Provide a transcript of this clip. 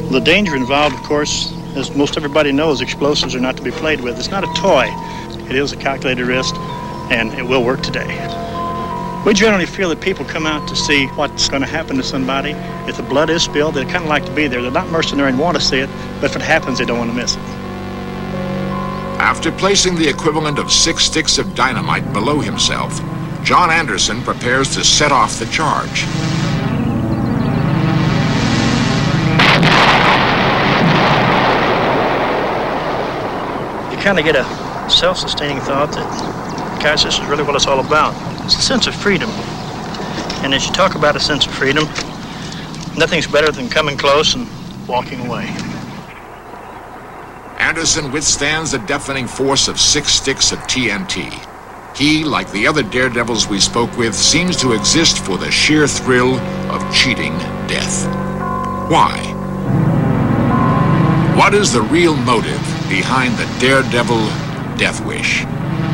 The danger involved, of course, as most everybody knows, explosives are not to be played with. It's not a toy. It is a calculated risk, and it will work today. We generally feel that people come out to see what's going to happen to somebody. If the blood is spilled, they kind of like to be there. They're not mercenary and want to see it, but if it happens, they don't want to miss it. After placing the equivalent of 6 sticks of dynamite below himself, John Anderson prepares to set off the charge. You kind of get a self-sustaining thought that, guys, this is really what it's all about. It's a sense of freedom. And as you talk about a sense of freedom, nothing's better than coming close and walking away. Anderson withstands the deafening force of 6 sticks of TNT. He, like the other daredevils we spoke with, seems to exist for the sheer thrill of cheating death. Why? What is the real motive behind the daredevil death wish?